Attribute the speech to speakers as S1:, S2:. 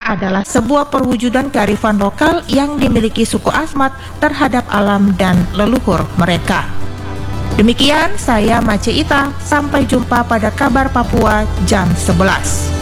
S1: adalah sebuah perwujudan kearifan lokal yang dimiliki suku Asmat terhadap alam dan leluhur mereka. Demikian saya Mace Ita, sampai jumpa pada kabar Papua jam 11.